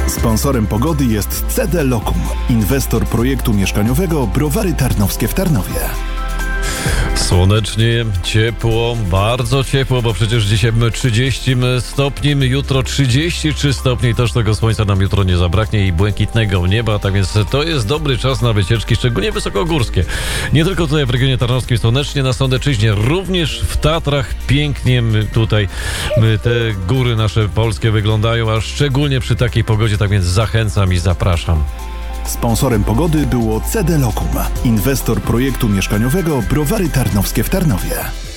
Sponsorem pogody jest CD Locum, inwestor projektu mieszkaniowego Browary Tarnowskie w Tarnowie. Słonecznie, ciepło, bardzo ciepło, bo przecież dzisiaj 30 stopni, jutro 33 stopni, też tego słońca nam jutro nie zabraknie i błękitnego nieba, tak więc to jest dobry czas na wycieczki, szczególnie wysokogórskie. Nie tylko tutaj w regionie tarnowskim słonecznie, na Sądecczyźnie, również w Tatrach pięknie tutaj te góry nasze polskie wyglądają, a szczególnie przy takiej pogodzie, tak więc zachęcam i zapraszam. Sponsorem pogody było CD Locum, inwestor projektu mieszkaniowego Browary Tarnowskie w Tarnowie.